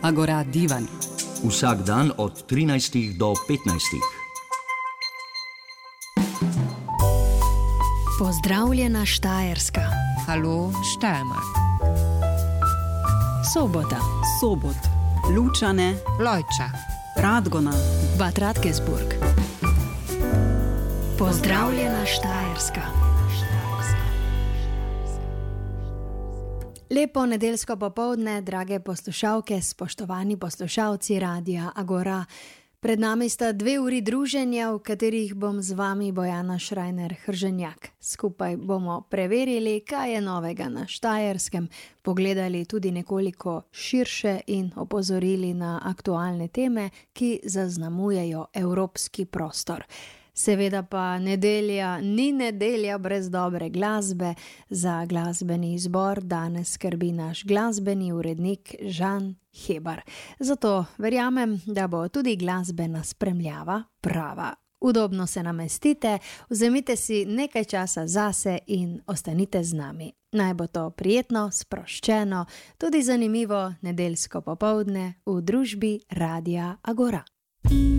Agora divan. Vsak dan od 13 do 15. Pozdravljena Štajerska. Halo Steiermark. Sobota. Sobot. Lučane. Lojča. Radgona. Bad Radkersburg. Pozdravljena Štajerska. Lepo nedeljsko popoldne, drage poslušalke, spoštovani poslušalci Radia Agora. Pred nami sta 2 uri druženja, v katerih bom z vami Bojana Šrajner-Hrženjak. Skupaj bomo preverili, kaj je novega na Štajerskem, pogledali tudi nekoliko širše in opozorili na aktualne teme, ki zaznamujejo evropski prostor. Seveda pa nedelja ni nedelja brez dobre glasbe. Za glasbeni izbor danes skrbi naš glasbeni urednik Žan Hebar. Zato verjamem, da bo tudi glasbena spremljava prava. Udobno se namestite, vzemite si nekaj časa zase in ostanite z nami. Naj bo to prijetno, sproščeno, tudi zanimivo nedeljsko popoldne v družbi Radia Agora.